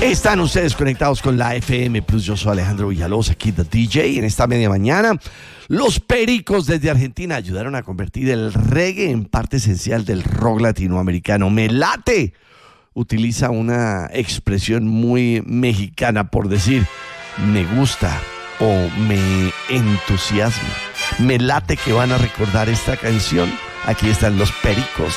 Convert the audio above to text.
Están ustedes conectados con la FM Plus. Yo soy Alejandro Villalobos, aquí The DJ. En esta media mañana, los Pericos desde Argentina ayudaron a convertir el reggae en parte esencial del rock latinoamericano. Me late. Utiliza una expresión muy mexicana por decir me gusta o me entusiasma. Me late que van a recordar esta canción. Aquí están los Pericos.